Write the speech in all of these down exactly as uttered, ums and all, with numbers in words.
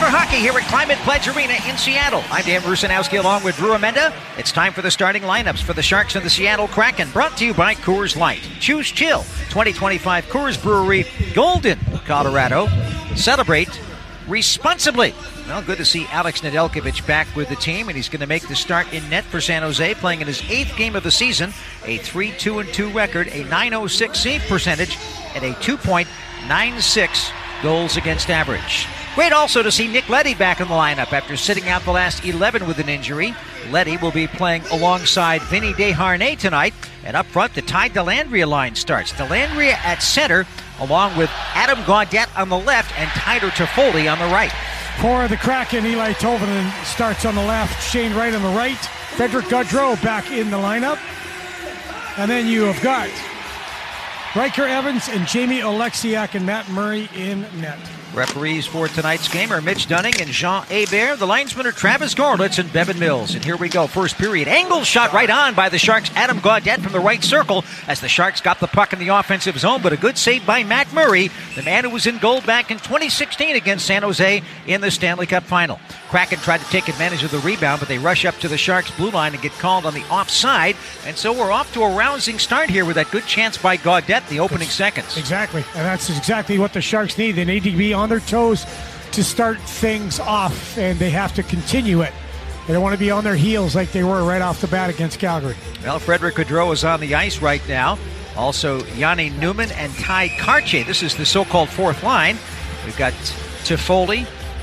hockey here at Climate Pledge Arena in Seattle. I'm Dan Rusanowski along with Drew Amenda. It's time for the starting lineups for the Sharks and the Seattle Kraken, brought to you by Coors Light. Choose chill. twenty twenty-five Coors Brewery, Golden, Colorado. Celebrate responsibly. Well, good to see Alex Nedeljkovic back with the team, and he's going to make the start in net for San Jose, playing in his eighth game of the season. A three two two record, a nine oh six save percentage, and a two point nine six goals against average. Great also to see Nick Leddy back in the lineup after sitting out the last eleven with an injury. Leddy will be playing alongside Vinny Desharnais tonight. And up front, the Ty Dellandrea line starts. Dellandrea at center, along with Adam Gaudette on the left and Tyler Toffoli on the right. For the Kraken, Eli Tolvanen starts on the left, Shane Wright on the right, Frederick Gaudreau back in the lineup. And then you have got Riker Evans and Jamie Oleksiak and Matt Murray in net. Referees for tonight's game are Mitch Dunning and Jean Hebert. The linesmen are Travis Gorlitz and Bevan Mills. And here we go, first period. Angle shot right on by the Sharks' Adam Gaudette from the right circle as the Sharks got the puck in the offensive zone, but a good save by Matt Murray, the man who was in goal back in twenty sixteen against San Jose in the Stanley Cup Final. Kraken tried to take advantage of the rebound, but they rush up to the Sharks' blue line and get called on the offside. And so we're off to a rousing start here with that good chance by Gaudette the opening seconds. Exactly, and that's exactly what the Sharks need. They need to be on their toes to start things off, and they have to continue it. They don't want to be on their heels like they were right off the bat against Calgary. Well, Frederick Gaudreau is on the ice right now. Also, Yanni Newman and Ty Karche. This is the so-called fourth line. We've got Toffoli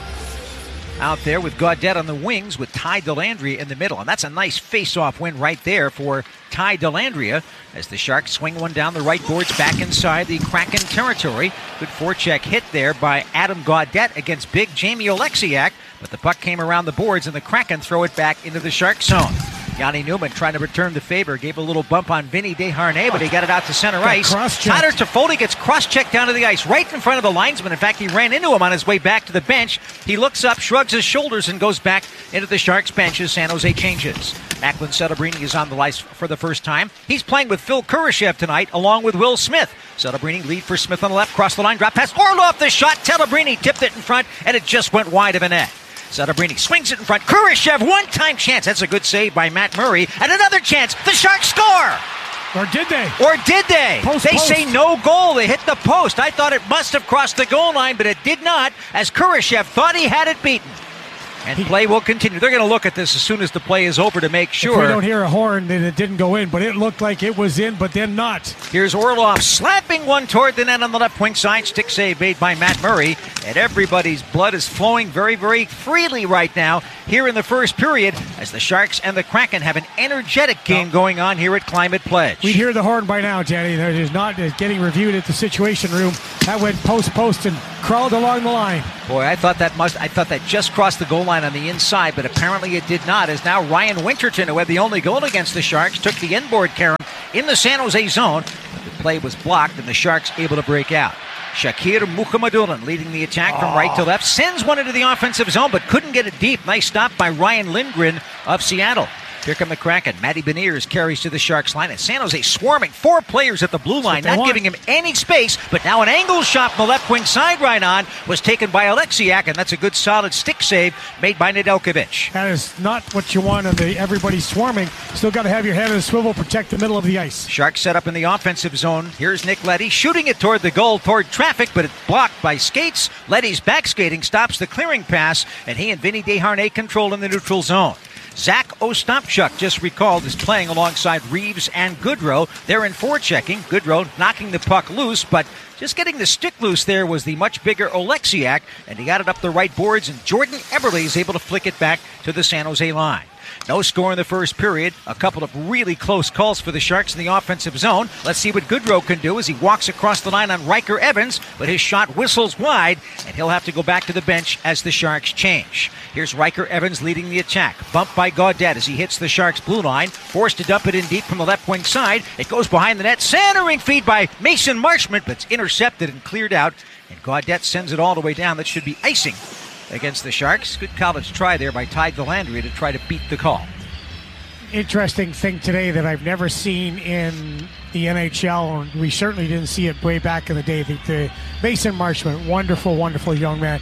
out there with Gaudette on the wings with Ty Dellandrea in the middle. And that's a nice face-off win right there for Ty Dellandrea as the Sharks swing one down the right boards back inside the Kraken territory. Good forecheck hit there by Adam Gaudette against big Jamie Oleksiak, but the puck came around the boards and the Kraken throw it back into the Shark zone. Yanni Newman trying to return the favor, gave a little bump on Vinny Desharnais, but he got it out to center ice. Tyler Toffoli gets cross-checked down to the ice right in front of the linesman. In fact, he ran into him on his way back to the bench. He looks up, shrugs his shoulders, and goes back into the Sharks bench as San Jose changes. Macklin Celebrini is on the ice for the first time. He's playing with Phil Kurashev tonight, along with Will Smith. Celebrini lead for Smith on the left, cross the line, drop pass, Orlov the shot. Celebrini tipped it in front, and it just went wide of a net. Celebrini swings it in front. Kurashev, one-time chance. That's a good save by Matt Murray. And another chance. The Sharks score! Or did they? Or did they? Post, they post. say no goal. They hit the post. I thought it must have crossed the goal line, but it did not, as Kurashev thought he had it beaten. And play will continue. They're going to look at this as soon as the play is over to make sure. If we don't hear a horn, then it didn't go in, but it looked like it was in, but then not. Here's Orlov slapping one toward the net on the left wing side. Stick save made by Matt Murray. And everybody's blood is flowing very, very freely right now here in the first period as the Sharks and the Kraken have an energetic game going on here at Climate Pledge. We'd hear the horn by now, Danny. It is not getting reviewed at the Situation Room. That went post-post and crawled along the line. Boy, I thought that must I thought that just crossed the goal line on the inside, but apparently it did not, as now Ryan Winterton, who had the only goal against the Sharks, took the inboard carom in the San Jose zone. But the play was blocked, and the Sharks able to break out. Shakir Mukhamadullin leading the attack from oh. right to left, sends one into the offensive zone, but couldn't get it deep. Nice stop by Ryan Lindgren of Seattle. Here come the Kraken. Matty Beniers carries to the Sharks line. And San Jose swarming four players at the blue line, not want. giving him any space. But now an angle shot from the left wing side right on was taken by Oleksiak, and that's a good solid stick save made by Nedeljkovic. That is not what you want on the everybody swarming. Still got to have your head on a swivel, protect the middle of the ice. Sharks set up in the offensive zone. Here's Nick Leddy shooting it toward the goal, toward traffic, but it's blocked by skates. Leddy's back skating stops the clearing pass, and he and Vinny Desharnais control in the neutral zone. Zach Ostapchuk, just recalled, is playing alongside Reeves and Goodrow. They're in forechecking. Goodrow knocking the puck loose, but just getting the stick loose there was the much bigger Oleksiak, and he got it up the right boards, and Jordan Eberle is able to flick it back to the San Jose line. No score in the first period. A couple of really close calls for the Sharks in the offensive zone. Let's see what Goodrow can do as he walks across the line on Riker Evans, but his shot whistles wide, and he'll have to go back to the bench as the Sharks change. Here's Riker Evans leading the attack. Bumped by Gaudette as he hits the Sharks' blue line. Forced to dump it in deep from the left wing side. It goes behind the net. Centering feed by Mason Marchment, but it's intercepted and cleared out. And Gaudette sends it all the way down. That should be icing against the Sharks. Good college try there by Ty Dellandrea to try to beat the call. Interesting thing today that I've never seen in the N H L, and we certainly didn't see it way back in the day. The, the Mason Marchment, wonderful, wonderful young man.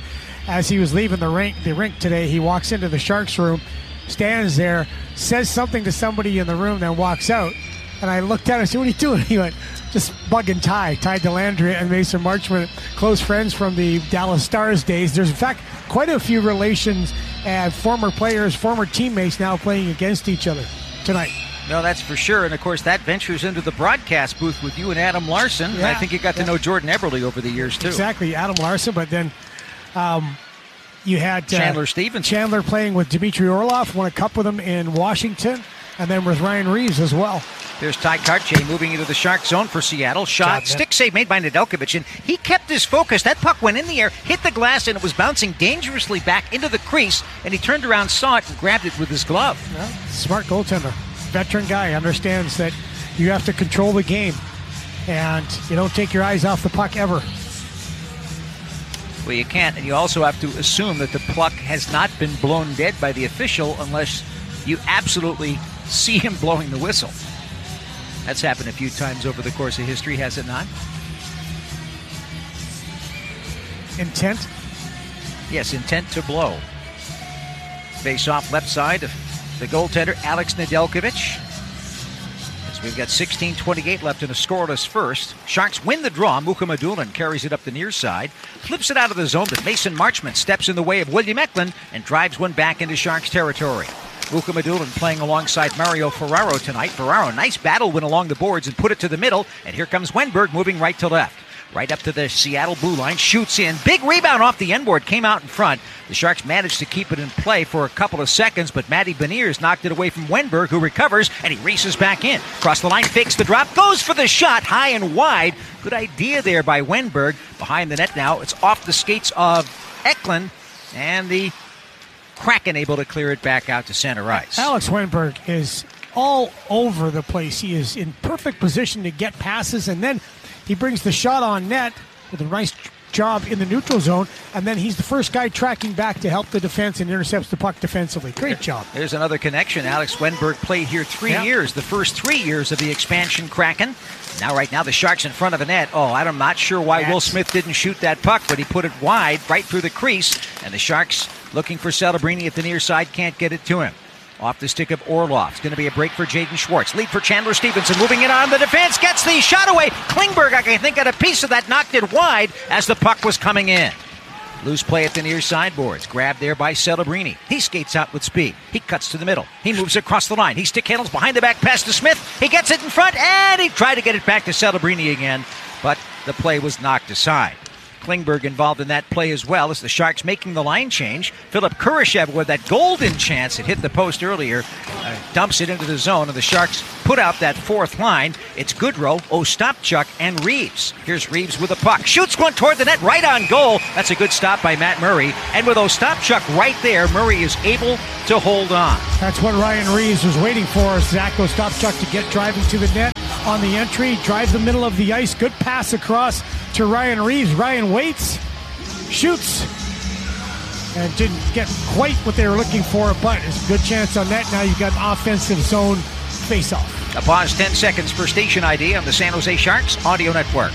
as he was leaving the rink, the rink today, he walks into the Sharks room, stands there, says something to somebody in the room, then walks out. And I looked at him and said, "What are you doing?" He went, "Just bugging Ty." Ty Dellandrea and Mason Marchment, close friends from the Dallas Stars days. There's, in fact, quite a few relations and former players, former teammates now playing against each other tonight. No, that's for sure. And, of course, that ventures into the broadcast booth with you and Adam Larson. Yeah, I think you got yeah. to know Jordan Eberle over the years, too. Exactly, Adam Larson. But then um, you had uh, Chandler Stevenson. Chandler playing with Dmitry Orlov, won a cup with him in Washington, and then with Ryan Reeves as well. There's Ty Kartye moving into the Shark zone for Seattle. Shot, Job, stick save made by Nedeljkovic, and he kept his focus. That puck went in the air, hit the glass, and it was bouncing dangerously back into the crease, and he turned around, saw it, and grabbed it with his glove. Well, smart goaltender. Veteran guy, understands that you have to control the game, and you don't take your eyes off the puck ever. Well, you can't, and you also have to assume that the puck has not been blown dead by the official unless you absolutely see him blowing the whistle. That's happened a few times over the course of history, has it not? Intent? Yes, intent to blow. Face off left side of the goaltender, Alex Nedeljkovic. As we've got sixteen twenty-eight left in a scoreless first. Sharks win the draw. Mukhamadullin carries it up the near side. Flips it out of the zone, but Mason Marchment steps in the way of William Eklund and drives one back into Sharks territory. Mukhamadullin playing alongside Mario Ferraro tonight. Ferraro, nice battle win along the boards and put it to the middle. And here comes Wenberg moving right to left. Right up to the Seattle blue line, shoots in. Big rebound off the end board, came out in front. The Sharks managed to keep it in play for a couple of seconds, but Matty Beniers knocked it away from Wenberg, who recovers, and he races back in. Across the line, fakes the drop, goes for the shot, high and wide. Good idea there by Wenberg. Behind the net now, it's off the skates of Eklund, and the Kraken able to clear it back out to center ice. Alex Wenberg is all over the place. He is in perfect position to get passes, and then he brings the shot on net with a nice job in the neutral zone, and then he's the first guy tracking back to help the defense and intercepts the puck defensively. Great job. There's another connection. Alex Wenberg played here three yeah. years, the first three years of the expansion Kraken. Now, right now, the Sharks in front of the net. Oh, I'm not sure why That's... Will Smith didn't shoot that puck, but he put it wide, right through the crease, and the Sharks looking for Celebrini at the near side, can't get it to him. Off the stick of Orlov. It's going to be a break for Jaden Schwartz. Lead for Chandler Stevenson. Moving it on the defense. Gets the shot away. Klingberg, I think, got a piece of that. Knocked it wide as the puck was coming in. Loose play at the near sideboards. Grabbed there by Celebrini. He skates out with speed. He cuts to the middle. He moves across the line. He stick handles behind the back pass to Smith. He gets it in front, and he tried to get it back to Celebrini again, but the play was knocked aside. Klingberg involved in that play as well as the Sharks making the line change. Philip Kurashev with that golden chance. It hit the post earlier. Uh, dumps it into the zone, and the Sharks put out that fourth line. It's Goodrow, Ostapchuk, and Reeves. Here's Reeves with a puck. Shoots one toward the net, right on goal. That's a good stop by Matt Murray. And with Ostapchuk right there, Murray is able to hold on. That's what Ryan Reeves was waiting for, Zach Ostapchuk to get driving to the net on the entry. Drive the middle of the ice. Good pass across to Ryan Reeves. Ryan waits, shoots, and didn't get quite what they were looking for, but it's a good chance on that. Now you've got an offensive zone face-off. A pause, ten seconds for station I D on the San Jose Sharks Audio Network.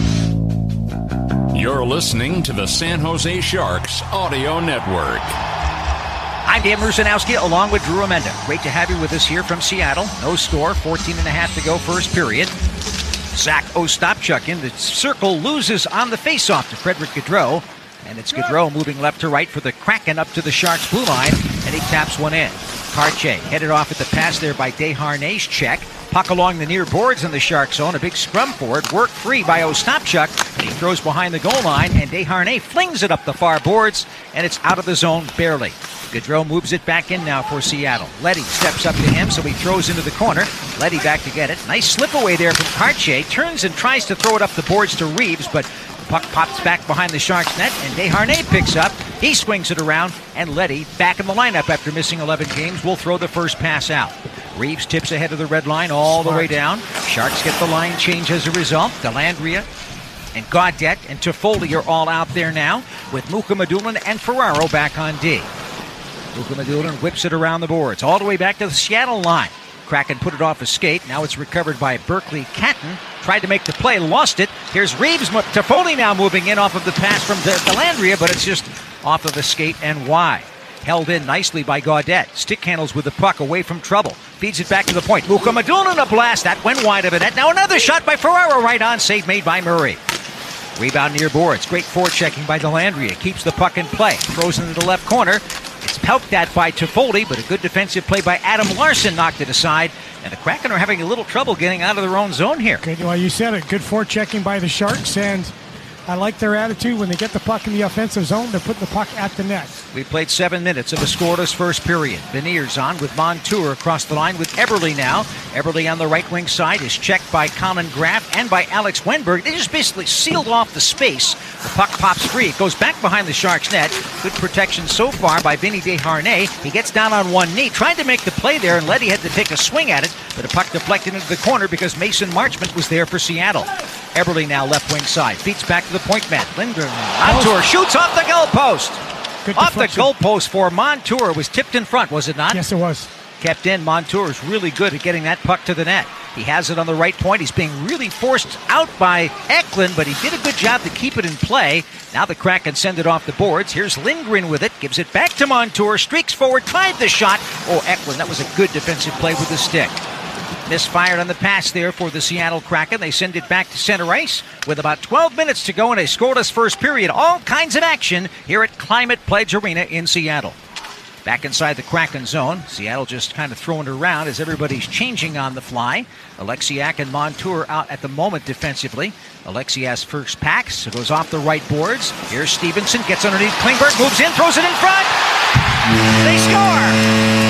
You're listening to the San Jose Sharks Audio Network. I'm Dan Rusanowski along with Drew Amenda. Great to have you with us here from Seattle. No score, fourteen and a half to go first period. Zach Ostapchuk in the circle, loses on the faceoff to Frederick Gaudreau. And it's Gaudreau moving left to right for the Kraken up to the Sharks blue line, and he taps one in. Kartye headed off at the pass there by Desharnais' check. Puck along the near boards in the Shark zone. A big scrum for it. Work free by Ostapchuk. And he throws behind the goal line, and Desharnais flings it up the far boards, and it's out of the zone barely. Gaudreau moves it back in now for Seattle. Leddy steps up to him, so he throws into the corner. Leddy back to get it. Nice slip away there from Kartye. Turns and tries to throw it up the boards to Reeves, but the puck pops back behind the Sharks net, and Desharnais picks up. He swings it around, and Leddy, back in the lineup after missing eleven games, will throw the first pass out. Reeves tips ahead of the red line all Smart. the way down. Sharks get the line change as a result. Dellandrea and Gaudette and Toffoli are all out there now, with Mukhamadullin and Ferraro back on D. Mukhamadullin whips it around the boards, all the way back to the Seattle line. Kraken put it off a skate. Now it's recovered by Berkeley Catton. Tried to make the play, lost it. Here's Reeves. Toffoli now moving in off of the pass from Dellandrea, but it's just off of the skate and wide. Held in nicely by Gaudette. Stick handles with the puck away from trouble. Feeds it back to the point. Mukhamadullin a blast. That went wide of the net. Now another shot by Ferraro. Right on. Save made by Murray. Rebound near boards. Great forechecking by Dellandrea. Keeps the puck in play. Throws into the left corner. It's poked at by Toffoli, but a good defensive play by Adam Larson knocked it aside. And the Kraken are having a little trouble getting out of their own zone here. Good, well, you said it. Good forechecking by the Sharks, and I like their attitude. When they get the puck in the offensive zone, they're putting the puck at the net. We played seven minutes of a scoreless first period. Beniers on with Montour across the line with Eberle now. Eberle on the right wing side is checked by Colin Graff and by Alex Wenberg. They just basically sealed off the space. The puck pops free. It goes back behind the Sharks net. Good protection so far by Vinny Desharnais. He gets down on one knee, tried to make the play there, and Leddy had to take a swing at it, but the puck deflected into the corner because Mason Marchment was there for Seattle. Eberle now left wing side. Feeds back to the point man. Lindgren. Montour shoots off the goalpost. Good Off the deflection. goalpost for Montour. Was tipped in front, was it not? Yes, it was. Kept in. Montour is really good at getting that puck to the net. He has it on the right point. He's being really forced out by Eklund, but he did a good job to keep it in play. Now the Kraken send it off the boards. Here's Lindgren with it. Gives it back to Montour. Streaks forward. Tried the shot. Oh, Eklund. That was a good defensive play with the stick. Misfired on the pass there for the Seattle Kraken. They send it back to center ice with about twelve minutes to go in a scoreless first period. All kinds of action here at Climate Pledge Arena in Seattle. Back inside the Kraken zone. Seattle just kind of throwing it around as everybody's changing on the fly. Alexiak and Montour out at the moment defensively. Alexiak's first pack, so goes off the right boards. Here's Stevenson, gets underneath Klingberg, moves in, throws it in front. They score!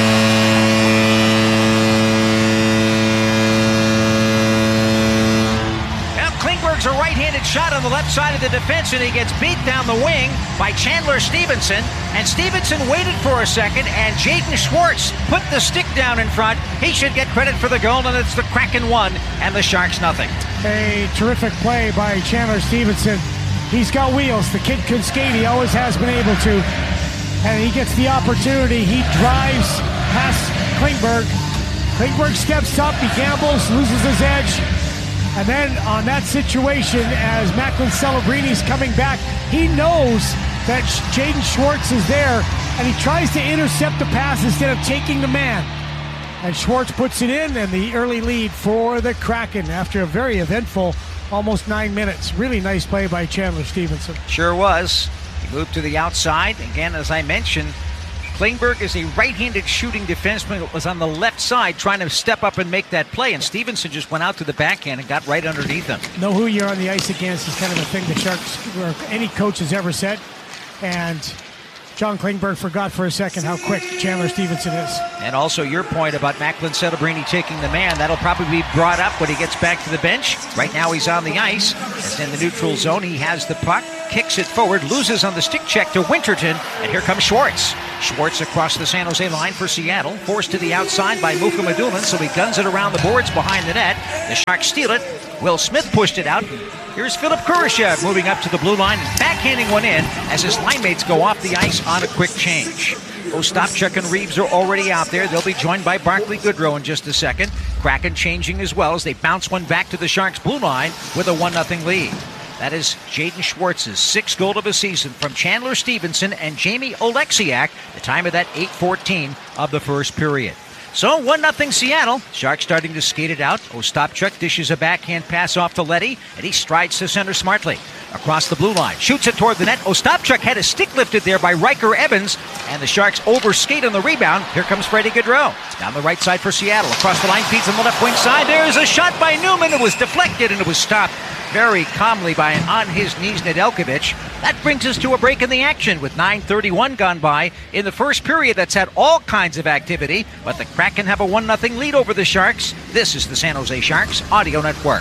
A right-handed shot on the left side of the defense, and he gets beat down the wing by Chandler Stevenson. And Stevenson waited for a second, and Jaden Schwartz put the stick down in front. He should get credit for the goal, and it's the Kraken one and the Sharks nothing. A terrific play by Chandler Stevenson. He's got wheels. The kid can skate. He always has been able to. And he gets the opportunity. He drives past Klingberg. Klingberg steps up. He gambles, loses his edge. And then on that situation, as Macklin Celebrini's coming back, he knows that Jaden Schwartz is there, and he tries to intercept the pass instead of taking the man. And Schwartz puts it in, and the early lead for the Kraken after a very eventful almost nine minutes. Really nice play by Chandler Stevenson. Sure was. He moved to the outside. Again, as I mentioned, Klingberg is a right-handed shooting defenseman that was on the left side trying to step up and make that play, and Stevenson just went out to the backhand and got right underneath him. Know who you're on the ice against is kind of a thing the Sharks or any coach has ever said, and John Klingberg forgot for a second how quick Chandler Stevenson is. And also your point about Macklin Celebrini taking the man, that'll probably be brought up when he gets back to the bench. Right now he's on the ice. As in the neutral zone, he has the puck, kicks it forward, loses on the stick check to Winterton, and here comes Schwartz. Schwartz across the San Jose line for Seattle, forced to the outside by Mukhamadullin, so he guns it around the boards behind the net. The Sharks steal it. Will Smith pushed it out. Here's Philip Kurashev moving up to the blue line and backhanding one in as his line mates go off the ice on a quick change. Ostapchuk and Reeves are already out there. They'll be joined by Barclay Goodrow in just a second. Kraken changing as well as they bounce one back to the Sharks blue line with a one nothing lead. That is Jaden Schwartz's sixth goal of the season from Chandler Stevenson and Jamie Oleksiak. The time of that eight fourteen of the first period. So one nothing Seattle. Sharks starting to skate it out. Ostapchuk dishes a backhand pass off to Leddy, and he strides to center smartly. Across the blue line, shoots it toward the net. Ostapchuk had his stick lifted there by Riker Evans, and the Sharks overskate on the rebound. Here comes Freddie Gaudreau. Down the right side for Seattle. Across the line, feeds on the left wing side. There's a shot by Newman. It was deflected, and it was stopped very calmly by an on-his-knees Nedeljkovic. That brings us to a break in the action with nine thirty-one gone by in the first period that's had all kinds of activity, but the Kraken have a one nothing lead over the Sharks. This is the San Jose Sharks Audio Network.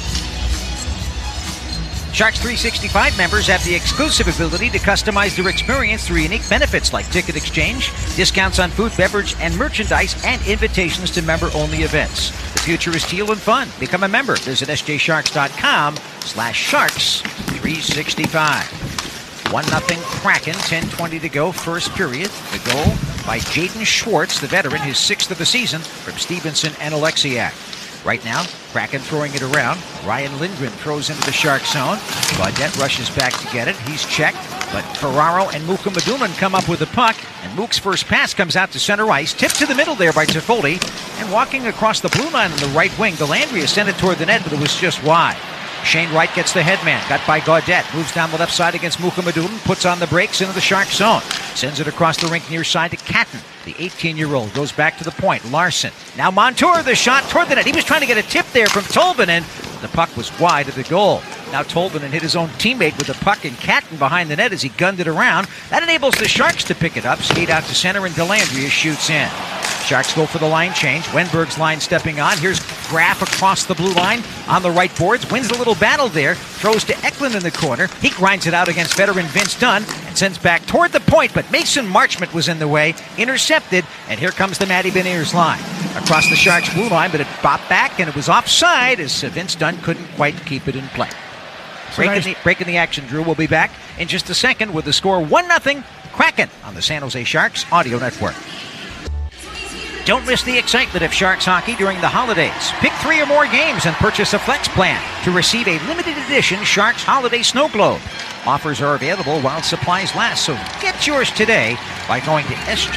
Sharks three sixty-five members have the exclusive ability to customize their experience through unique benefits like ticket exchange, discounts on food, beverage, and merchandise, and invitations to member-only events. The future is teal and fun. Become a member. Visit sjsharks.com slash sharks 365. one nothing Kraken, ten twenty to go, first period. The goal by Jaden Schwartz, the veteran, his sixth of the season, from Stevenson and Oleksiak. Right now, Kraken throwing it around. Ryan Lindgren throws into the Shark zone. Gaudette rushes back to get it. He's checked. But Ferraro and Muka Maduman come up with the puck, and Mook's first pass comes out to center ice, tipped to the middle there by Toffoli, and walking across the blue line on the right wing, Dellandrea sent it toward the net, but it was just wide. Shane Wright gets the headman, got by Gaudette, moves down the left side against Muka Maduman, puts on the brakes into the Sharks zone, sends it across the rink near side to Catton. The eighteen-year-old goes back to the point. Larson. Now Montour, the shot toward the net. He was trying to get a tip there from Tolvanen. The puck was wide of the goal. Now Tolvanen hit his own teammate with the puck and Catton behind the net as he gunned it around. That enables the Sharks to pick it up, skate out to center, and Dellandrea shoots in. Sharks go for the line change. Wenberg's line stepping on. Here's Graf across the blue line on the right boards. Wins a little battle there. Throws to Eklund in the corner. He grinds it out against veteran Vince Dunn and sends back toward the point, but Mason Marchment was in the way. Intercepted, and here comes the Matty Beniers line. Across the Sharks blue line, but it bopped back, and it was offside as Vince Dunn couldn't quite keep it in play. Breaking, nice. the, breaking the action, Drew. We'll be back in just a second with the score one nothing Kraken on the San Jose Sharks Audio Network. Don't miss the excitement of Sharks hockey during the holidays. Pick three or more games and purchase a Flex plan to receive a limited edition Sharks Holiday Snow Globe. Offers are available while supplies last, so get yours today by going to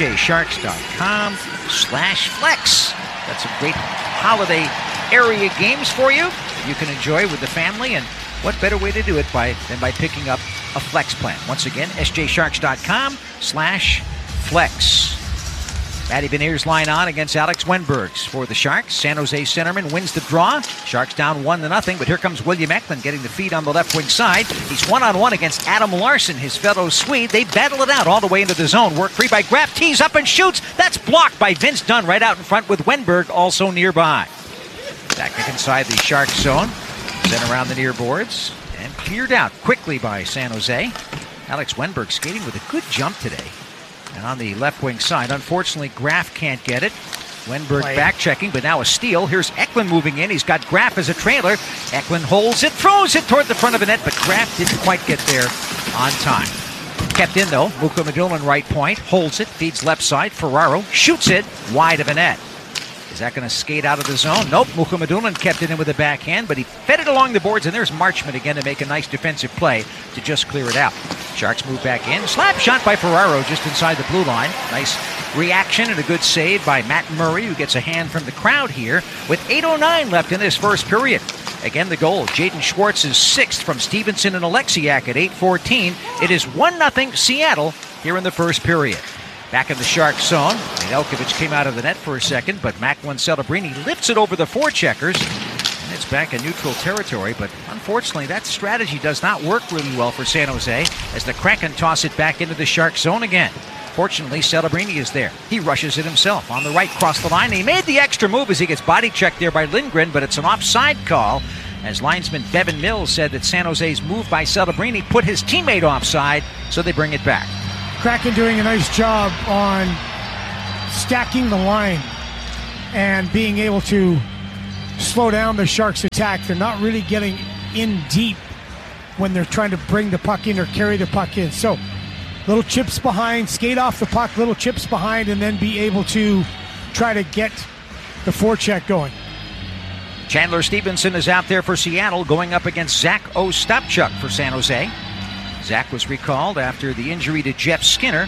sjsharks.com slash flex. Got some great holiday area games for you you can enjoy with the family, and what better way to do it by than by picking up a Flex plan. Once again, sjsharks.com slash flex. Matty Beniers line on against Alex Wenbergs for the Sharks. San Jose centerman wins the draw. Sharks down one to nothing, but here comes William Eklund getting the feed on the left wing side. He's one-on-one against Adam Larson, his fellow Swede. They battle it out all the way into the zone. Work free by Graf, tees up and shoots. That's blocked by Vince Dunn right out in front with Wenberg also nearby. Back inside the Sharks zone. Sent around the near boards and cleared out quickly by San Jose. Alex Wenberg skating with a good jump today. And on the left wing side, unfortunately, Graf can't get it. Wenberg back checking, but now a steal. Here's Eklund moving in. He's got Graf as a trailer. Eklund holds it, throws it toward the front of the net, but Graf didn't quite get there on time. Kept in, though. Muka Maduman right point, holds it, feeds left side. Ferraro shoots it wide of a net. Is that going to skate out of the zone? Nope. Muka Maduman kept it in with a backhand, but he fed it along the boards, and there's Marchment again to make a nice defensive play to just clear it out. Sharks move back in. Slap shot by Ferraro just inside the blue line. Nice reaction and a good save by Matt Murray, who gets a hand from the crowd here with eight oh nine left in this first period. Again, the goal. Jaden Schwartz is sixth from Stevenson and Alexiak at eight fourteen. It is one nothing Seattle here in the first period. Back in the Sharks zone. Nedeljkovic came out of the net for a second, but Macklin Celebrini lifts it over the forecheckers. And it's back in neutral territory, but unfortunately that strategy does not work really well for San Jose as the Kraken toss it back into the Sharks zone again. Fortunately, Celebrini is there. He rushes it himself on the right, cross the line. He made the extra move as he gets body checked there by Lindgren, but it's an offside call as linesman Bevan Mills said that San Jose's move by Celebrini put his teammate offside, so they bring it back. Kraken doing a nice job on stacking the line and being able to slow down the Sharks' attack. They're not really getting in deep when they're trying to bring the puck in or carry the puck in. So little chips behind, skate off the puck, little chips behind, and then be able to try to get the forecheck going. Chandler Stevenson is out there for Seattle going up against Zach Ostapchuk for San Jose. Zach was recalled after the injury to Jeff Skinner.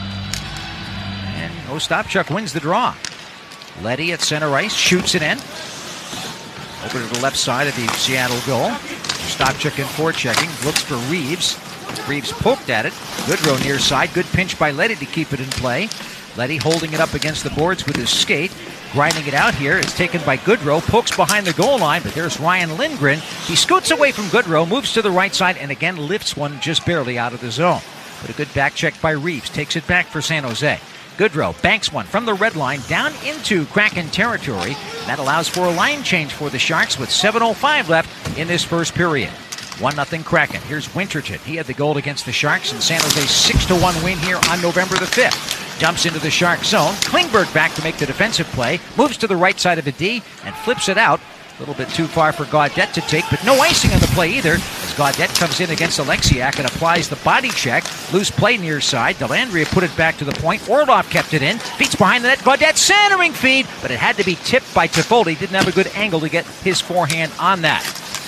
And Ostapchuk wins the draw. Leddy at center ice, shoots it in. Over to the left side of the Seattle goal. Ostapchuk in forechecking, looks for Reeves. Reeves poked at it. Goodrow near side, good pinch by Leddy to keep it in play. Leddy holding it up against the boards with his skate. Grinding it out here. It's taken by Goodrow. Pokes behind the goal line, but there's Ryan Lindgren. He scoots away from Goodrow, moves to the right side, and again lifts one just barely out of the zone. But a good back check by Reeves. Takes it back for San Jose. Goodrow banks one from the red line down into Kraken territory. That allows for a line change for the Sharks with seven oh five left in this first period. one nothing Kraken. Here's Winterton. He had the goal against the Sharks in San Jose's six to one win here on November the fifth. Dumps into the Shark zone. Klingberg back to make the defensive play. Moves to the right side of a D and flips it out. A little bit too far for Gaudette to take, but no icing on the play either as Gaudette comes in against Alexiak and applies the body check. Loose play near side. Dellandrea put it back to the point. Orlov kept it in. Feeds behind the net. Gaudette centering feed, but it had to be tipped by Toffoli. Didn't have a good angle to get his forehand on that.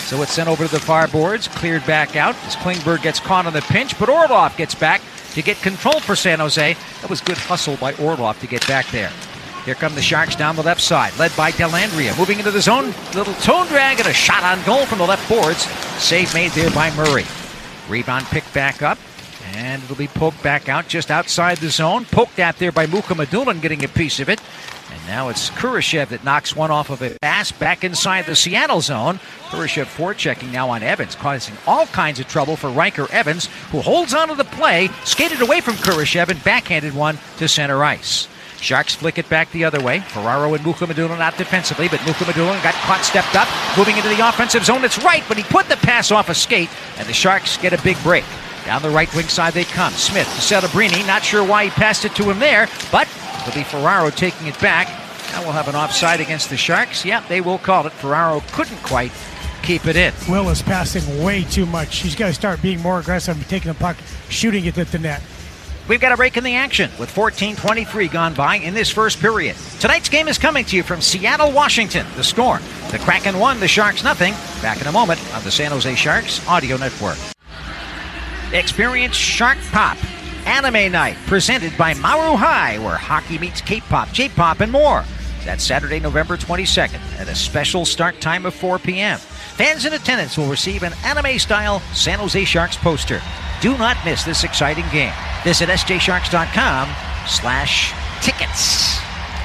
So it's sent over to the far boards, cleared back out as Klingberg gets caught on the pinch, but Orlov gets back to get control for San Jose. That was good hustle by Orlov to get back there. Here come the Sharks down the left side, led by Dellandrea, moving into the zone. Little toe drag and a shot on goal from the left boards. Save made there by Murray. Rebound picked back up, and it'll be poked back out just outside the zone. Poked at there by Mukhamadullin, getting a piece of it. And now it's Kurashev that knocks one off of a pass back inside the Seattle zone. Kurashev forechecking now on Evans, causing all kinds of trouble for Riker Evans, who holds onto the play, skated away from Kurashev, and backhanded one to center ice. Sharks flick it back the other way. Ferraro and Mukhamadullin out defensively, but Mukhamadullin got caught, stepped up, moving into the offensive zone. It's right, but he put the pass off a skate, and the Sharks get a big break. Down the right wing side they come. Smith to Celebrini. Not sure why he passed it to him there, but it'll be Ferraro taking it back. Now we'll have an offside against the Sharks. Yep, they will call it. Ferraro couldn't quite keep it in. Will is passing way too much. He's got to start being more aggressive and taking the puck, shooting it at the net. We've got a break in the action with fourteen twenty-three gone by in this first period. Tonight's game is coming to you from Seattle, Washington. The score, the Kraken one, the Sharks nothing. Back in a moment on the San Jose Sharks Audio Network. Experience Shark Pop Anime Night, presented by Maru High, where hockey meets K-pop, J-pop, and more. That's Saturday, November twenty-second, at a special start time of four p.m. Fans in attendance will receive an anime-style San Jose Sharks poster. Do not miss this exciting game. Visit s j sharks dot com slash tickets.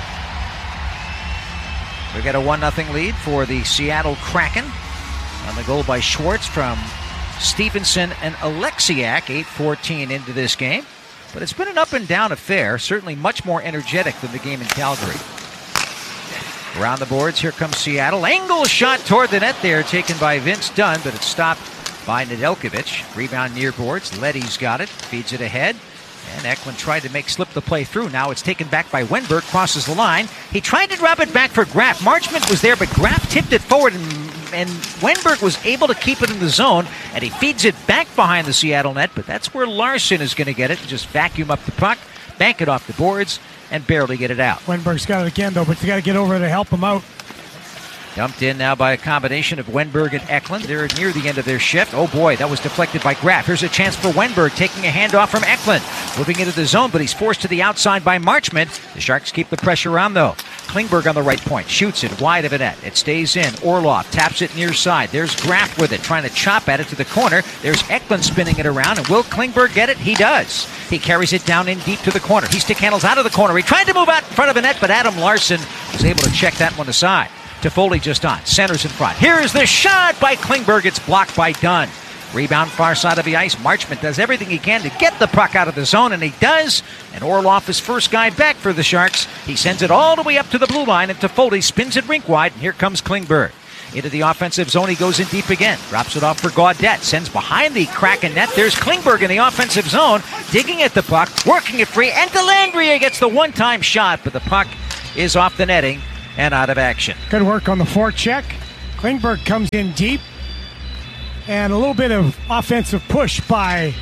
We've got a one nothing lead for the Seattle Kraken. On the goal by Schwartz from Stevenson and Alexiak, eight fourteen into this game. But it's been an up-and-down affair, certainly much more energetic than the game in Calgary. Around the boards, here comes Seattle. Angle shot toward the net there, taken by Vince Dunn, but it's stopped by Nedeljkovic. Rebound near boards. Leddy's got it, feeds it ahead. And Eklund tried to make slip the play through. Now it's taken back by Wenberg, crosses the line. He tried to drop it back for Graf. Marchment was there, but Graf tipped it forward, and, and Wenberg was able to keep it in the zone, and he feeds it back behind the Seattle net, but that's where Larson is going to get it and just vacuum up the puck, bank it off the boards, and barely get it out. Wenberg's got it again, though, but you got to get over to help him out. Dumped in now by a combination of Wenberg and Eklund. They're near the end of their shift. Oh boy, that was deflected by Graf. Here's a chance for Wenberg, taking a handoff from Eklund. Moving into the zone, but he's forced to the outside by Marchment. The Sharks keep the pressure on, though. Klingberg on the right point, shoots it wide of the net. It stays in. Orlov taps it near side. There's Graf with it, trying to chop at it to the corner. There's Eklund spinning it around, and will Klingberg get it? He does. He carries it down in deep to the corner. He stick handles out of the corner. He tried to move out in front of the net, but Adam Larson was able to check that one aside. Toffoli just on, centers in front. Here's the shot by Klingberg. It's blocked by Dunn. Rebound far side of the ice. Marchment does everything he can to get the puck out of the zone, and he does. And Orlov is first guy back for the Sharks. He sends it all the way up to the blue line, and Toffoli spins it rink wide, and here comes Klingberg. Into the offensive zone, he goes in deep again. Drops it off for Gaudette. Sends behind the Kraken net. There's Klingberg in the offensive zone, digging at the puck, working it free, and Dellandrea gets the one-time shot, but the puck is off the netting and out of action. Good work on the forecheck. Klingberg comes in deep, and a little bit of offensive push by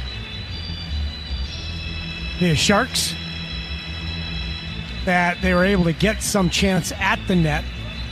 the Sharks, that they were able to get some chance at the net.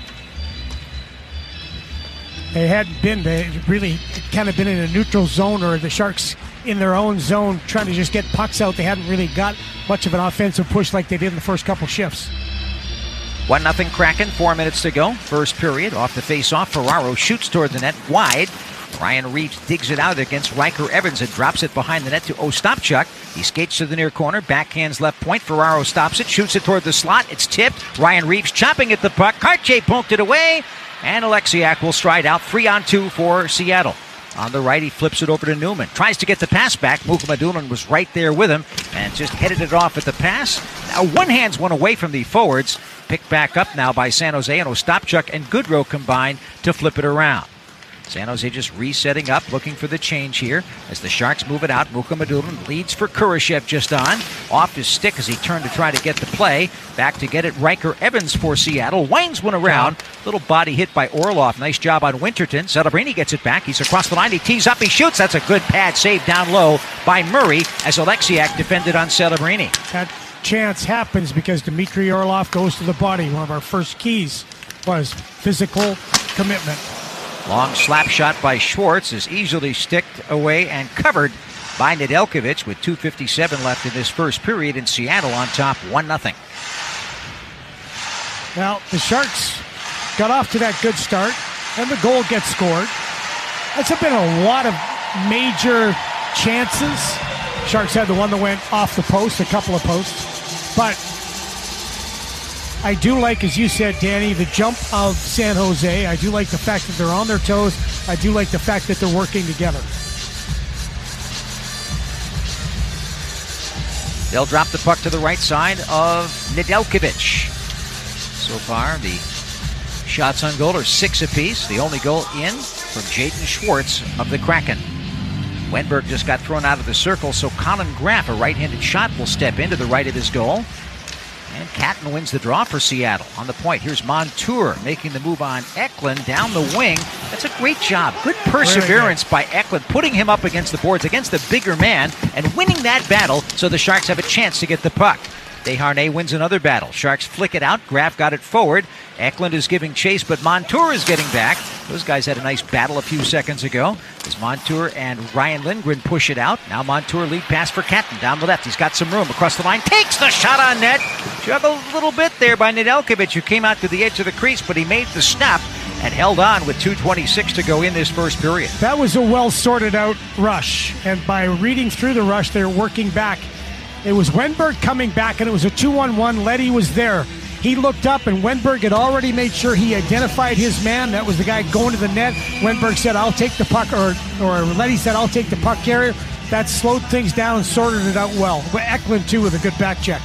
They hadn't been, they really kind of been in a neutral zone, or the Sharks in their own zone trying to just get pucks out. They hadn't really got much of an offensive push like they did in the first couple shifts. one nothing Kraken, four minutes to go. First period, off the face-off. Ferraro shoots toward the net, wide. Ryan Reeves digs it out against Riker Evans and drops it behind the net to Ostapchuk. He skates to the near corner, backhands left point. Ferraro stops it, shoots it toward the slot. It's tipped. Ryan Reeves chopping at the puck. Cartier poked it away, and Alexiak will stride out. Three on two for Seattle. On the right, he flips it over to Newman. Tries to get the pass back. Mukhamadullin was right there with him and just headed it off at the pass. Now one hand's one away from the forwards. Picked back up now by San Jose, and Ostapchuk and Goodrow combined to flip it around. San Jose just resetting up, looking for the change here as the Sharks move it out. Mukhamadullin leads for Kurashev just on. Off his stick as he turned to try to get the play. Back to get it, Riker Evans for Seattle. Winds one around. Little body hit by Orlov. Nice job on Winterton. Celebrini gets it back. He's across the line. He tees up. He shoots. That's a good pad save down low by Murray as Alexiak defended on Celebrini. That chance happens because Dmitry Orlov goes to the body. One of our first keys was physical commitment. Long slap shot by Schwartz is easily sticked away and covered by Nedeljkovic with two fifty-seven left in this first period, in Seattle on top one nothing. Now, the Sharks got off to that good start, and the goal gets scored. That's been a lot of major chances. Sharks had the one that went off the post, a couple of posts. But I do like, as you said, Danny, the jump of San Jose. I do like the fact that they're on their toes. I do like the fact that they're working together. They'll drop the puck to the right side of Nedeljkovic. So far, the shots on goal are six apiece. The only goal in from Jaden Schwartz of the Kraken. Wenberg just got thrown out of the circle, so Colin Graff, a right-handed shot, will step into the right of his goal. And Catton wins the draw for Seattle. On the point, here's Montour making the move on Eklund down the wing. That's a great job. Good perseverance by Eklund, putting him up against the boards, against the bigger man, and winning that battle so the Sharks have a chance to get the puck. Desharnais wins another battle. Sharks flick it out. Graff got it forward. Eklund is giving chase, but Montour is getting back. Those guys had a nice battle a few seconds ago as Montour and Ryan Lindgren push it out. Now Montour lead pass for Catton down the left. He's got some room across the line. Takes the shot on net. Juggled a little bit there by Nedeljkovic, who came out to the edge of the crease, but he made the snap and held on with two twenty-six to go in this first period. That was a well sorted out rush, and by reading through the rush, they're working back. It was Wenberg coming back, and it was a two on one. Leddy was there. He looked up, and Wenberg had already made sure he identified his man. That was the guy going to the net. Wenberg said, I'll take the puck, or, or Leddy said, I'll take the puck carrier. That slowed things down and sorted it out well. But Eklund, too, with a good back check.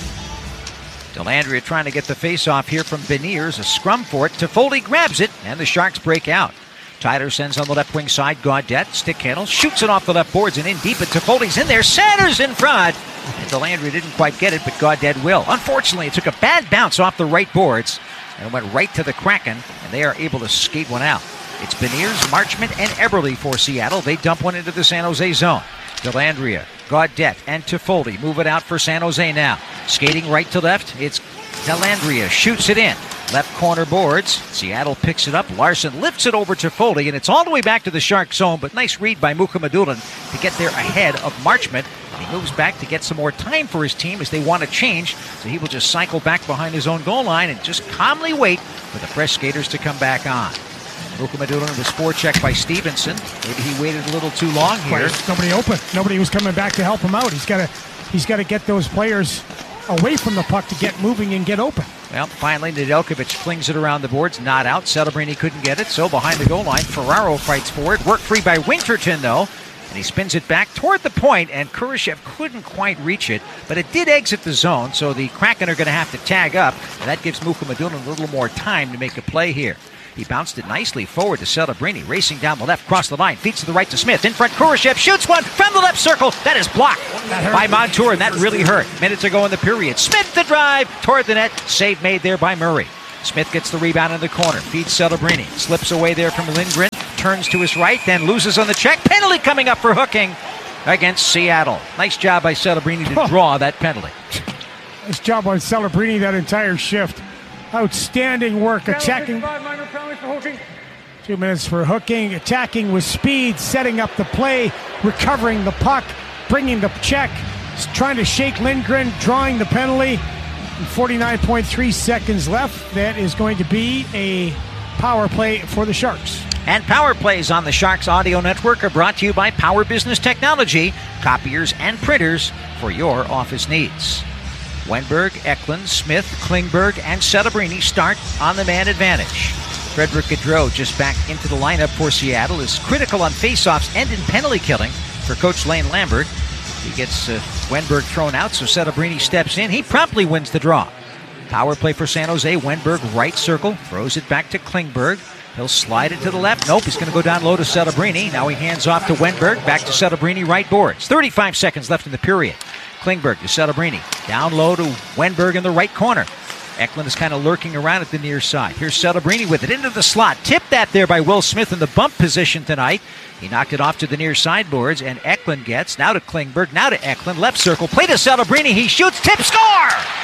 Dellandrea trying to get the face-off here from Beniers. A scrum for it. Toffoli grabs it, and the Sharks break out. Tyler sends on the left wing side. Gaudette, stick handle, shoots it off the left boards and in deep, and Toffoli's in there. Sanders in front. And Dellandrea didn't quite get it, but Gaudette will. Unfortunately, it took a bad bounce off the right boards and went right to the Kraken, and they are able to skate one out. It's Beniers, Marchment, and Eberle for Seattle. They dump one into the San Jose zone. Dellandrea, Gaudette, and Toffoli move it out for San Jose now. Skating right to left, it's Dellandrea, shoots it in. Left corner boards. Seattle picks it up. Larson lifts it over to Foley, and it's all the way back to the Shark zone, but nice read by Mukhamadullin to get there ahead of Marchment. And he moves back to get some more time for his team as they want to change, so he will just cycle back behind his own goal line and just calmly wait for the fresh skaters to come back on. Mukhamadullin was forechecked by Stevenson. Maybe he waited a little too long here. Nobody open. Nobody was coming back to help him out. He's got to he's got to get those players away from the puck to get moving and get open. Well, finally, Nedeljkovic flings it around the boards, not out. Celebrini couldn't get it, so behind the goal line, Ferraro fights for it. Worked free by Winterton, though, and he spins it back toward the point, and Kurashev couldn't quite reach it, but it did exit the zone, so the Kraken are going to have to tag up, and that gives Mukhamadullin a little more time to make a play here. He bounced it nicely forward to Celebrini, racing down the left, cross the line, feeds to the right to Smith. In front, Kurashev shoots one from the left circle. That is blocked by Montour, and that really hurt. Minutes ago in the period. Smith the drive toward the net. Save made there by Murray. Smith gets the rebound in the corner, feeds Celebrini, slips away there from Lindgren, turns to his right, then loses on the check. Penalty coming up for hooking against Seattle. Nice job by Celebrini to draw that penalty. Nice job on Celebrini that entire shift. Outstanding work, attacking. Two minutes for hooking, attacking with speed, setting up the play, recovering the puck, bringing the check, trying to shake Lindgren, drawing the penalty. And forty-nine point three seconds left. That is going to be a power play for the Sharks. And power plays on the Sharks Audio Network are brought to you by Power Business Technology, copiers and printers for your office needs. Wenberg, Eklund, Smith, Klingberg, and Celebrini start on the man advantage. Frederick Gaudreau just back into the lineup for Seattle is critical on faceoffs and in penalty killing for Coach Lane Lambert. He gets uh, Wenberg thrown out, so Celebrini steps in. He promptly wins the draw. Power play for San Jose. Wenberg, right circle, throws it back to Klingberg. He'll slide it to the left. Nope, he's going to go down low to Celebrini. Now he hands off to Wenberg, back to Celebrini, right boards. thirty-five seconds left in the period. Klingberg to Celebrini. Down low to Wenberg in the right corner. Eklund is kind of lurking around at the near side. Here's Celebrini with it into the slot. Tipped that there by Will Smith in the bump position tonight. He knocked it off to the near sideboards, and Eklund gets now to Klingberg, now to Eklund. Left circle, play to Celebrini. He shoots, tip, score!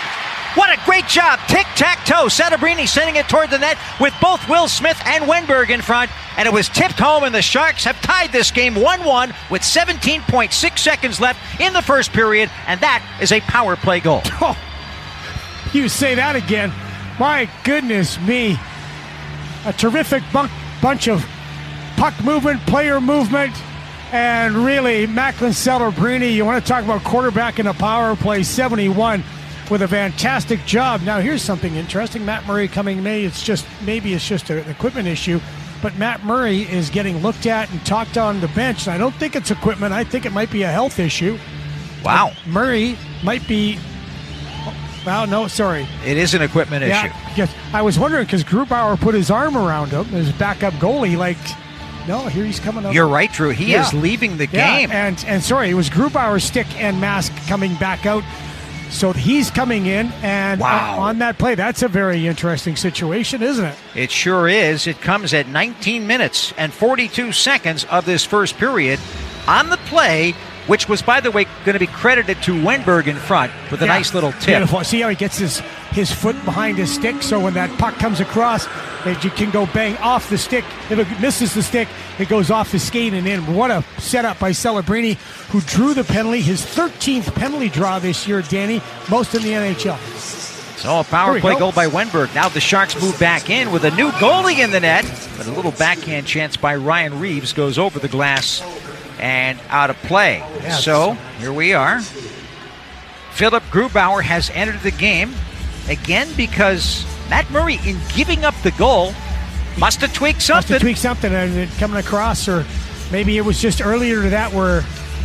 What a great job. Tic-tac-toe. Celebrini sending it toward the net with both Will Smith and Wenberg in front. And it was tipped home, and the Sharks have tied this game one one with seventeen point six seconds left in the first period. And that is a power play goal. Oh, you say that again. My goodness me. A terrific bunk, bunch of puck movement, player movement. And really, Macklin Celebrini, you want to talk about quarterback in a power play, seventy-one. With a fantastic job. Now here's something interesting. Matt Murray coming May. It's just maybe it's just an equipment issue, but Matt Murray is getting looked at and talked on the bench. And I don't think it's equipment. I think it might be a health issue. Wow. And Murray might be. Well, no, sorry. It is an equipment yeah, issue. Yes. I was wondering because Grubauer put his arm around him, his backup goalie. Like, no, here he's coming up. You're right, Drew. He yeah. is leaving the yeah. game. And and sorry, it was Grubauer's stick and mask coming back out. So he's coming in, and wow. on that play, that's a very interesting situation, isn't it? It sure is. It comes at nineteen minutes and forty-two seconds of this first period on the play, which was, by the way, going to be credited to Wenberg in front with a yeah. nice little tip. Beautiful. See how he gets his, his foot behind his stick, so when that puck comes across, it, you can go bang off the stick. If it misses the stick, it goes off the skate and in. What a setup by Celebrini, who drew the penalty, his thirteenth penalty draw this year, Danny, most in the N H L. So a power play go. goal by Wenberg. Now the Sharks move back in with a new goalie in the net, but a little backhand chance by Ryan Reeves goes over the glass and out of play. Yes. So here we are. Philip Grubauer has entered the game again because Matt Murray, in giving up the goal, must have tweaked something. Must have tweaked something and it coming across, or maybe it was just earlier to that where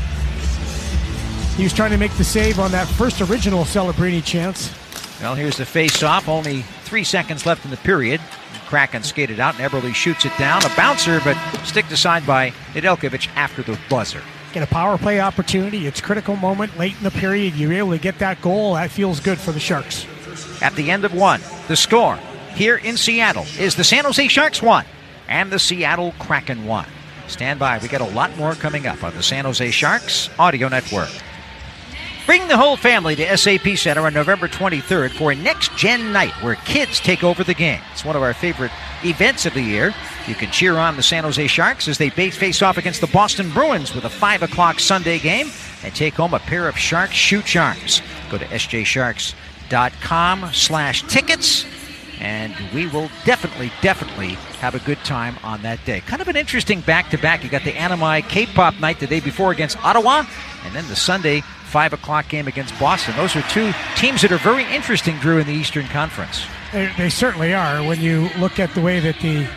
he was trying to make the save on that first original Celebrini chance. Well, here's the face-off. Only three seconds left in the period. Kraken skated out, and Eberle shoots it down. A bouncer, but sticked aside by Nedeljkovic after the buzzer. Get a power play opportunity. It's a critical moment late in the period. You're able to get that goal. That feels good for the Sharks. At the end of one, the score here in Seattle is the San Jose Sharks one and the Seattle Kraken one. Stand by. We got a lot more coming up on the San Jose Sharks Audio Network. Bring the whole family to S A P Center on November twenty-third for a next-gen night where kids take over the game. It's one of our favorite events of the year. You can cheer on the San Jose Sharks as they face off against the Boston Bruins with a five o'clock Sunday game and take home a pair of Sharks shoe charms. Go to s j sharks dot com slash tickets, and we will definitely, definitely have a good time on that day. Kind of an interesting back-to-back. You got the Animi K-pop night the day before against Ottawa, and then the Sunday five o'clock game against Boston. Those are two teams that are very interesting, Drew, in the Eastern Conference. They, they certainly are. When you look at the way that the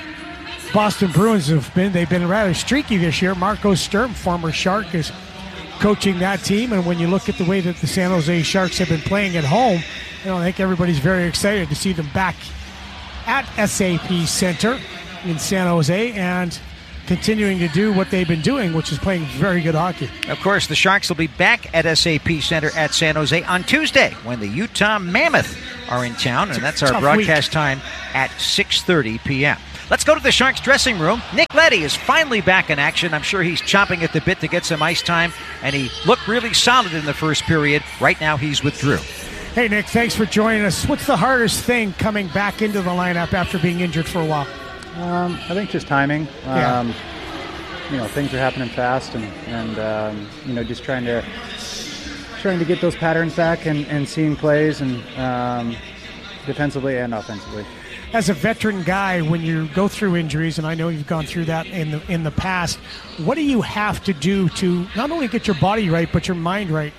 Boston Bruins have been, they've been rather streaky this year. Marco Sturm, former Shark, is coaching that team. And when you look at the way that the San Jose Sharks have been playing at home, you know, I think everybody's very excited to see them back at S A P Center in San Jose and continuing to do what they've been doing, which is playing very good hockey. Of course, the Sharks will be back at S A P Center at San Jose on Tuesday when the Utah Mammoth are in town, and that's our broadcast week. Time at six thirty p.m. Let's go to the Sharks dressing room. Nick Leddy is finally back in action. I'm sure he's chomping at the bit to get some ice time, and he looked really solid in the first period. Right now, he's with Drew. Hey, Nick, thanks for joining us. What's the hardest thing coming back into the lineup after being injured for a while? Um, I think just timing. Yeah. Um, you know, things are happening fast, and and um, you know, just trying to trying to get those patterns back and, and seeing plays and um, defensively and offensively. As a veteran guy, when you go through injuries, and I know you've gone through that in the in the past, what do you have to do to not only get your body right but your mind right?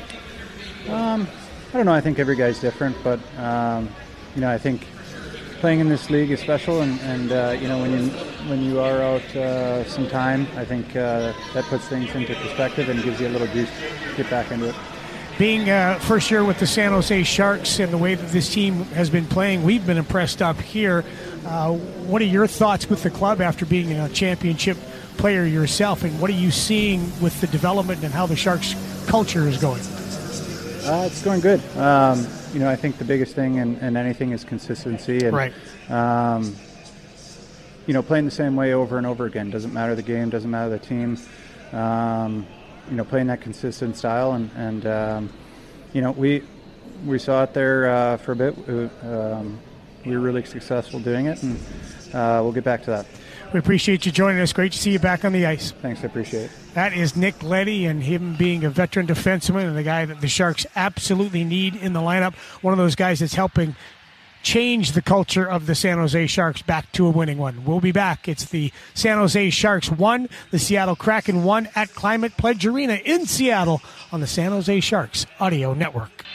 Um, I don't know. I think every guy's different, but um, you know, I think playing in this league is special, and, and uh, you know, when you when you are out uh, some time, I think uh, that puts things into perspective and gives you a little juice to get back into it. Being uh, first year with the San Jose Sharks and the way that this team has been playing, we've been impressed up here. Uh, what are your thoughts with the club after being a championship player yourself, and what are you seeing with the development and how the Sharks culture is going? Uh, it's going good. Um, you know, I think the biggest thing in, in anything is consistency. And, right. Um, you know, playing the same way over and over again. Doesn't matter the game, doesn't matter the team. Um, you know, playing that consistent style. And, and um, you know, we we saw it there uh, for a bit. Um, we were really successful doing it, and uh, we'll get back to that. We appreciate you joining us. Great to see you back on the ice. Thanks, I appreciate it. That is Nick Leddy, and him being a veteran defenseman and the guy that the Sharks absolutely need in the lineup. One of those guys that's helping change the culture of the San Jose Sharks back to a winning one. We'll be back. It's the San Jose Sharks one, the Seattle Kraken one at Climate Pledge Arena in Seattle on the San Jose Sharks Audio Network.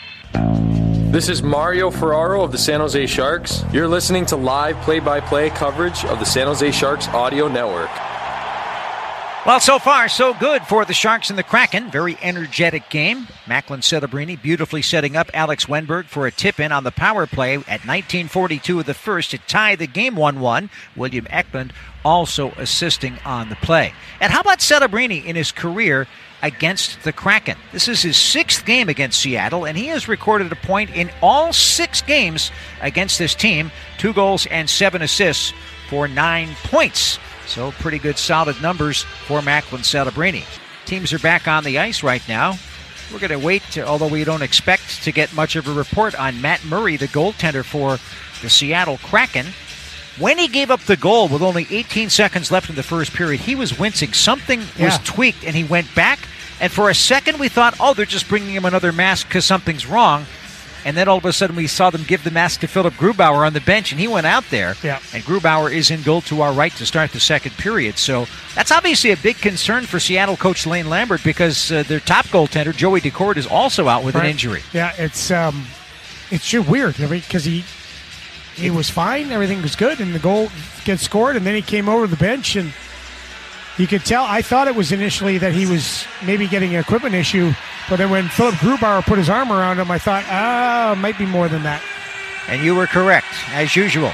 This is Mario Ferraro of the San Jose Sharks. You're listening to live play-by-play coverage of the San Jose Sharks Audio Network. Well, so far, so good for the Sharks and the Kraken. Very energetic game. Macklin Celebrini beautifully setting up Alex Wenberg for a tip-in on the power play at nineteen forty-two of the first to tie the game one one. William Eklund also assisting on the play. And how about Celebrini in his career against the Kraken? This is his sixth game against Seattle, and he has recorded a point in all six games against this team. Two goals and seven assists for nine points. So pretty good solid numbers for Macklin Celebrini. Teams are back on the ice right now. We're going to wait, to, although we don't expect to get much of a report on Matt Murray, the goaltender for the Seattle Kraken. When he gave up the goal with only eighteen seconds left in the first period, he was wincing. Something was Yeah. tweaked, and he went back. And for a second, we thought, oh, they're just bringing him another mask because something's wrong. And then all of a sudden, we saw them give the mask to Philip Grubauer on the bench, and he went out there. Yeah. And Grubauer is in goal to our right to start the second period. So that's obviously a big concern for Seattle coach Lane Lambert, because uh, their top goaltender, Joey Decord, is also out with Right. an injury. Yeah, it's um, it's just weird. I mean, because he he was fine, everything was good, and the goal gets scored, and then he came over to the bench, and you could tell. I thought it was initially that he was maybe getting an equipment issue, but then when Philip Grubauer put his arm around him, I thought, ah, it might be more than that. And you were correct, as usual.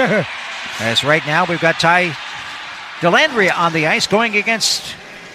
As right now, we've got Ty Dellandrea on the ice going against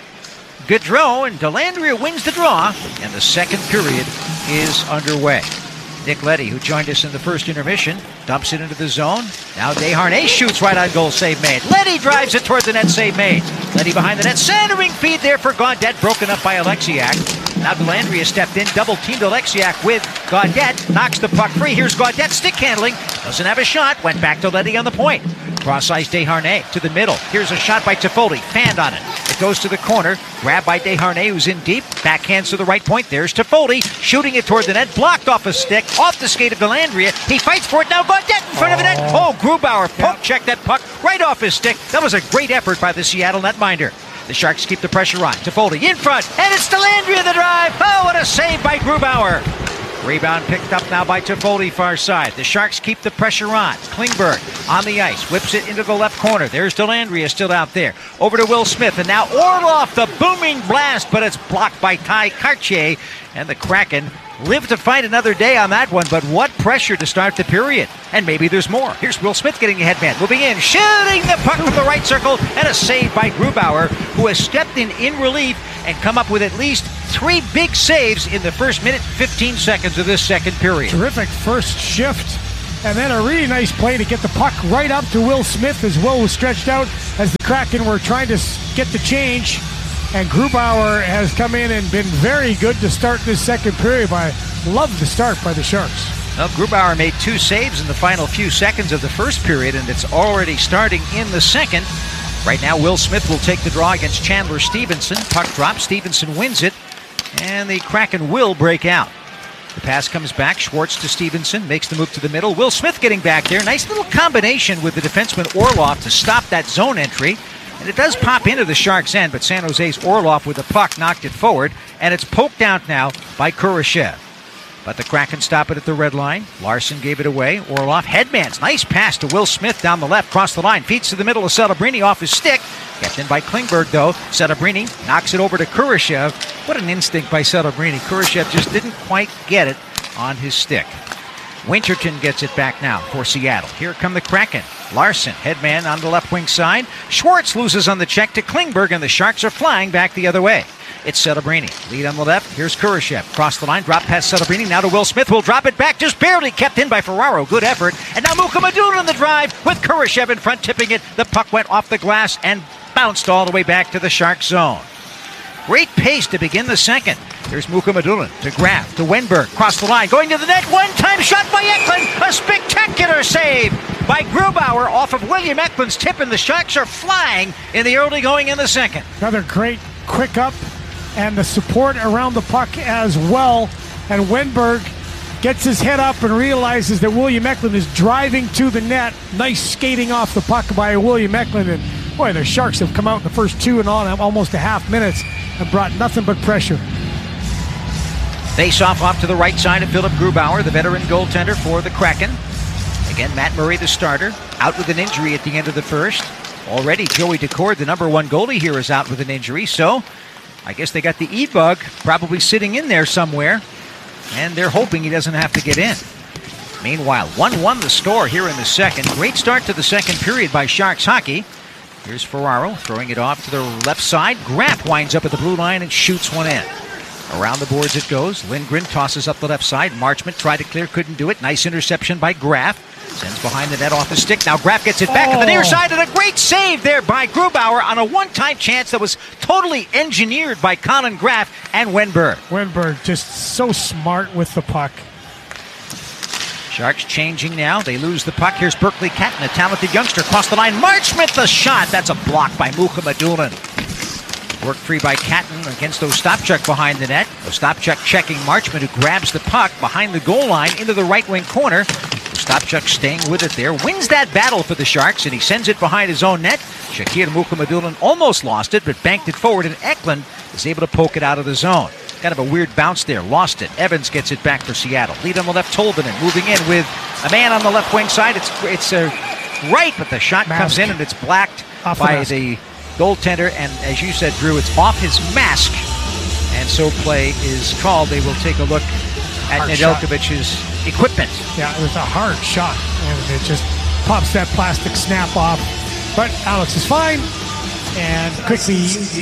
Gaudreau, and Dellandrea wins the draw, and the second period is underway. Nick Leddy, who joined us in the first intermission, dumps it into the zone. Now Desharnais shoots right on goal, save made. Leddy drives it toward the net, save made. Leddy behind the net, centering feed there for Gaudette, broken up by Alexiak. Now Dellandrea stepped in, double-teamed Alexiak with Gaudette, knocks the puck free. Here's Gaudette, stick handling, doesn't have a shot, went back to Leddy on the point. Cross-ice Desharnais to the middle. Here's a shot by Toffoli, fanned on it. It goes to the corner, grabbed by Desharnais, who's in deep, backhands to the right point. There's Toffoli, shooting it toward the net, blocked off a stick, off the skate of Dellandrea. He fights for it now, Gaudette in front of the net. Oh, Grubauer poke checked that puck right off his stick. That was a great effort by the Seattle netminder. The Sharks keep the pressure on. Toffoli in front, and it's Dellandrea the drive. Oh, what a save by Grubauer. Rebound picked up now by Toffoli, far side. The Sharks keep the pressure on. Klingberg on the ice, whips it into the left corner. There's Dellandrea still out there. Over to Will Smith, and now Orlov, the booming blast, but it's blocked by Ty Cartier, and the Kraken live to fight another day on that one, but what pressure to start the period. And maybe there's more. Here's Will Smith getting the headman, moving in, shooting the puck from the right circle, and a save by Grubauer, who has stepped in in relief and come up with at least three big saves in the first minute, fifteen seconds of this second period. Terrific first shift. And then a really nice play to get the puck right up to Will Smith as Will was stretched out as the Kraken were trying to get the change. And Grubauer has come in and been very good to start this second period. I love the start by the Sharks. Well, Grubauer made two saves in the final few seconds of the first period, and it's already starting in the second. Right now, Will Smith will take the draw against Chandler Stevenson. Puck drops, Stevenson wins it, and the Kraken will break out. The pass comes back, Schwartz to Stevenson, makes the move to the middle. Will Smith getting back there. Nice little combination with the defenseman Orlov to stop that zone entry. And it does pop into the Sharks' end, but San Jose's Orlov with the puck knocked it forward, and it's poked out now by Kurashev. But the Kraken stop it at the red line. Larson gave it away. Orlov, headmans, nice pass to Will Smith down the left, cross the line, feeds to the middle of Celebrini off his stick. Kept in by Klingberg, though. Celebrini knocks it over to Kurashev. What an instinct by Celebrini. Kurashev just didn't quite get it on his stick. Winterton gets it back now for Seattle. Here come the Kraken. Larson, headman on the left wing side. Schwartz loses on the check to Klingberg, and the Sharks are flying back the other way. It's Celebrini. Lead on the left. Here's Kurashev. Cross the line. Drop past Celebrini. Now to Will Smith. Will drop it back. Just barely kept in by Ferraro. Good effort. And now Mukamadun on the drive with Kurashev in front, tipping it. The puck went off the glass and bounced all the way back to the Shark zone. Great pace to begin the second. Here's Mukhamadullin to Graf, to Wenberg, cross the line, going to the net, one-time shot by Eklund, a spectacular save by Grubauer off of William Eklund's tip, and the Sharks are flying in the early going in the second. Another great quick up, and the support around the puck as well, and Wenberg gets his head up and realizes that William Eklund is driving to the net. Nice skating off the puck by William Eklund, and boy, the Sharks have come out in the first two and on almost a half minutes and brought nothing but pressure. Face off off to the right side of Philip Grubauer, the veteran goaltender for the Kraken. Again, Matt Murray, the starter, out with an injury at the end of the first. Already, Joey Decord, the number one goalie here, is out with an injury, so I guess they got the E-bug probably sitting in there somewhere, and they're hoping he doesn't have to get in. Meanwhile, one one the score here in the second. Great start to the second period by Sharks hockey. Here's Ferraro throwing it off to the left side. Graf winds up at the blue line and shoots one in. Around the boards it goes. Lindgren tosses up the left side. Marchment tried to clear, couldn't do it. Nice interception by Graf. Sends behind the net off the stick. Now Graf gets it back oh. at the near side, and a great save there by Grubauer on a one-time chance that was totally engineered by Colin Graf and Wenberg. Wenberg just so smart with the puck. Sharks changing now. They lose the puck. Here's Berkeley Catton, a talented youngster, across the line. Marchment the shot. That's a block by Mukhamadullin. Worked free by Catton against Ostapchuk behind the net. Ostapchuk checking Marchment, who grabs the puck behind the goal line into the right wing corner. Ostapchuk staying with it there. Wins that battle for the Sharks, and he sends it behind his own net. Shakir Mukhamadullin almost lost it, but banked it forward, and Eklund is able to poke it out of the zone. Kind of a weird bounce there. Lost it. Evans gets it back for Seattle. Lead on the left, Tolvanen moving in with a man on the left wing side. It's it's uh, right, but the shot mask comes in, and it's blacked off by the, the goaltender. And as you said, Drew, it's off his mask. And so play is called. They will take a look at hard Nedeljkovic's shot. Equipment. Yeah, it was a hard shot. And it just pops that plastic snap off. But Alex is fine. And quickly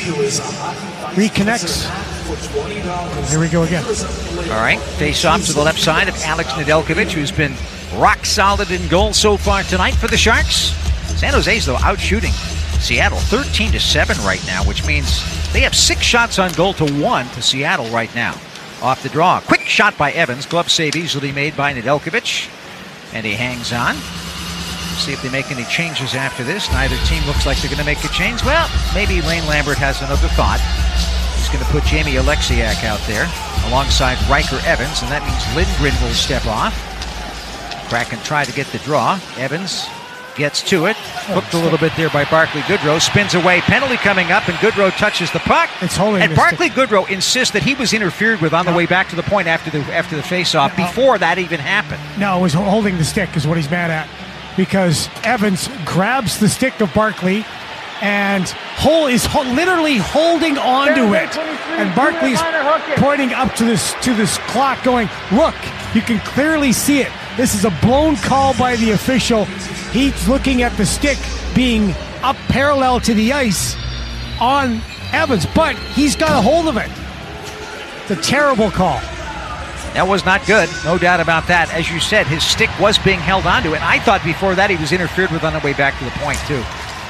reconnects. Here we go again. All right, face off to the left side of Alex Nedeljkovic, who's been rock solid in goal so far tonight for the Sharks. San Jose's, though, out shooting Seattle thirteen to seven right now, which means they have six shots on goal to one to Seattle right now. Off the draw. Quick shot by Evans. Glove save easily made by Nedeljkovic. And he hangs on. See if they make any changes after this. Neither team looks like they're going to make a change. Well, maybe Lane Lambert has another thought. He's going to put Jamie Alexiak out there alongside Riker Evans, and that means Lindgren will step off. Kraken try to get the draw. Evans gets to it. Hooked a little bit there by Barclay Goodrow. Spins away. Penalty coming up, and Goodrow touches the puck. It's holding. And Barclay Goodrow insists that he was interfered with on the way back to the point after the after the face-off, before that even happened. No, it was holding the stick is what he's mad at. Because Evans grabs the stick of Barclay and Hull is ho- literally holding onto it. And Barclay's pointing up to this to this clock going, look, you can clearly see it. This is a blown call by the official. He's looking at the stick being up parallel to the ice on Evans, but he's got a hold of it. It's a terrible call. That was not good, no doubt about that. As you said, his stick was being held onto it. I thought before that he was interfered with on the way back to the point, too.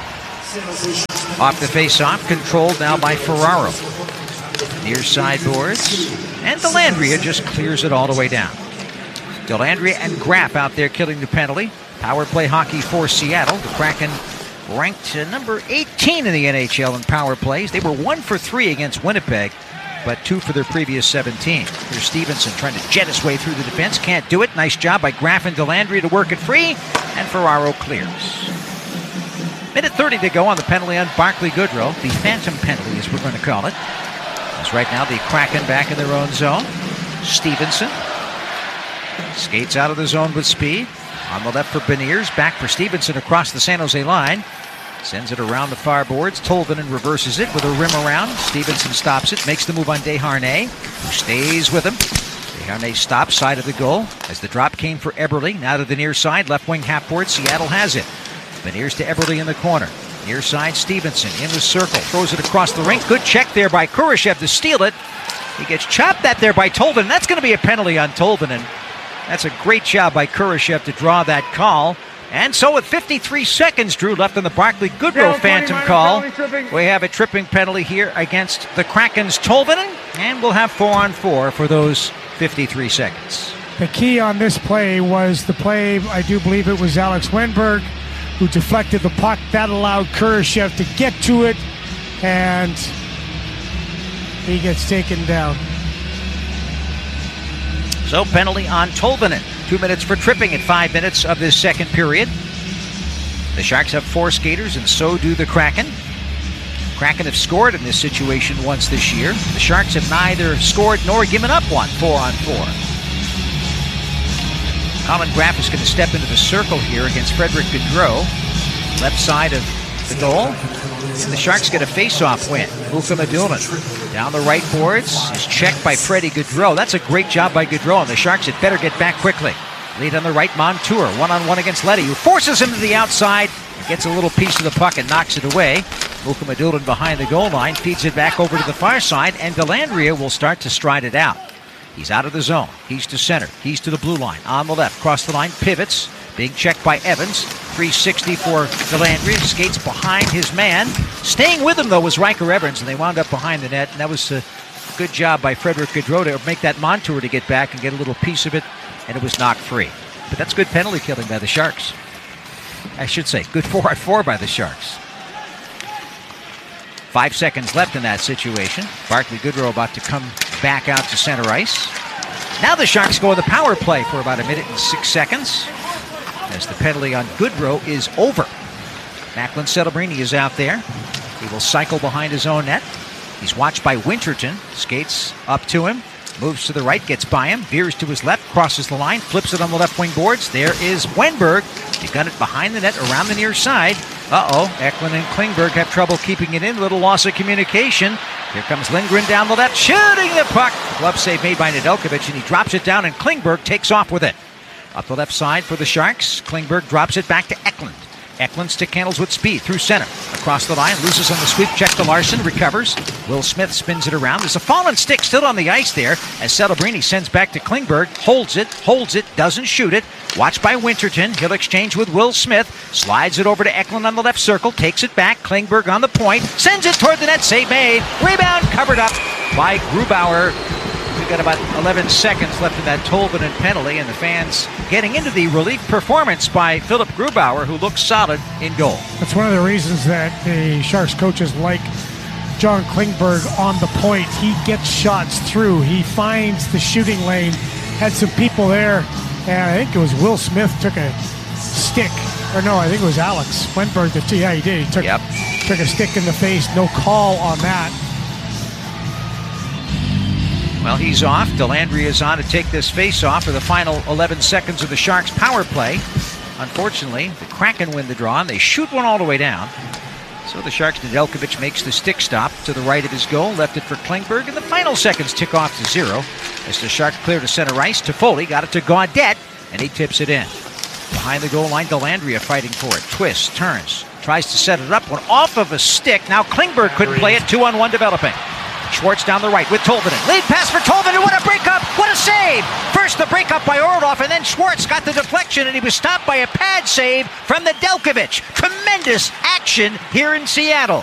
Off the face-off, controlled now by Ferraro. Near side boards, and Dellandrea just clears it all the way down. Dellandrea and Graf out there killing the penalty. Power play hockey for Seattle. The Kraken ranked uh, number eighteen in the N H L in power plays. They were one for three against Winnipeg, but two for their previous seventeen. Here's Stevenson trying to jet his way through the defense. Can't do it. Nice job by Graf and Dellandrea to work it free, and Ferraro clears. Minute thirty to go on the penalty on Barclay Goodrow. The phantom penalty, as we're going to call it. As right now the Kraken back in their own zone. Stevenson skates out of the zone with speed. On the left for Beniers. Back for Stevenson across the San Jose line. Sends it around the far boards. Tolvanen reverses it with a rim around. Stevenson stops it. Makes the move on Desharnais, who stays with him. Desharnais stops side of the goal as the drop came for Eberle. Now to the near side. Left wing half board. Seattle has it. Beniers to Eberle in the corner. Near side Stevenson in the circle. Throws it across the rink. Good check there by Kurashev to steal it. He gets chopped at there by Tolvanen. That's going to be a penalty on Tolvanen. That's a great job by Kurashev to draw that call. And so with fifty-three seconds, Drew, left on the Barclay Goodrow phantom call, we have a tripping penalty here against the Kraken's Tolvanen. And we'll have four on four for those fifty-three seconds. The key on this play was the play, I do believe it was Alex Wenberg, who deflected the puck. That allowed Kurashev to get to it, and he gets taken down. So penalty on Tolvanen. Two minutes for tripping at five minutes of this second period. The Sharks have four skaters, and so do the Kraken. Kraken have scored in this situation once this year. The Sharks have neither scored nor given up one, four on four. Colin Graff is going to step into the circle here against Frederick Gaudreau, left side of the goal. And the Sharks get a face-off win. Ulka Madulin down the right boards is checked by Freddie Gaudreau. That's a great job by Gaudreau, and the Sharks had better get back quickly. Lead on the right, Montour, one-on-one against Leddy, who forces him to the outside, gets a little piece of the puck and knocks it away. Ulka Madulin behind the goal line, feeds it back over to the far side, and Dellandrea will start to stride it out. He's out of the zone. He's to center. He's to the blue line. On the left, cross the line, pivots. Being checked by Evans. three sixty for Dellandrea. Skates behind his man. Staying with him, though, was Riker Evans, and they wound up behind the net. And that was a good job by Frederick Gaudreau to make that Montour to get back and get a little piece of it, and it was knocked free. But that's good penalty killing by the Sharks. I should say, good four on four by the Sharks. Five seconds left in that situation. Barclay Goodrow about to come back out to center ice. Now the Sharks go with the power play for about a minute and six seconds as the penalty on Goodrow is over. Macklin Celebrini is out there. He will cycle behind his own net. He's watched by Winterton. Skates up to him. Moves to the right, gets by him, veers to his left, crosses the line, flips it on the left wing boards. There is Wenberg. He got it behind the net, around the near side. Uh-oh, Eklund and Klingberg have trouble keeping it in. Little loss of communication. Here comes Lindgren down the left, shooting the puck. Glove save made by Nedeljkovic, and he drops it down, and Klingberg takes off with it. Up the left side for the Sharks. Klingberg drops it back to Eklund. Eklund stick handles with speed through center. Across the line, loses on the sweep, check to Larson, recovers. Will Smith spins it around. There's a fallen stick still on the ice there as Celebrini sends back to Klingberg. Holds it, holds it, doesn't shoot it. Watched by Winterton. He'll exchange with Will Smith. Slides it over to Eklund on the left circle. Takes it back. Klingberg on the point. Sends it toward the net. Save made. Rebound covered up by Grubauer. We've got about eleven seconds left in that Tolvanen penalty, and the fans getting into the relief performance by Philip Grubauer, who looks solid in goal. That's one of the reasons that the Sharks coaches like John Klingberg on the point. He gets shots through. He finds the shooting lane. Had some people there, and I think it was Will Smith took a stick. Or no, I think it was Alex Wenberg. That, yeah, he did. He took, yep. took a stick in the face. No call on that. Well, he's off. Dellandrea is on to take this face-off for the final eleven seconds of the Sharks' power play. Unfortunately, the Kraken win the draw, and they shoot one all the way down. So the Sharks' Nedeljkovic makes the stick stop to the right of his goal, left it for Klingberg, and the final seconds tick off to zero. As the Sharks clear to center ice, Toffoli got it to Gaudette, and he tips it in. Behind the goal line, Dellandrea fighting for it. Twists, turns, tries to set it up, went off of a stick. Now Klingberg couldn't play it, two on one developing. Schwartz down the right with Tolvanen. Lead pass for Tolvanen. What a breakup. What a save. First the breakup by Orlov, and then Schwartz got the deflection, and he was stopped by a pad save from Nedeljkovic. Tremendous action here in Seattle.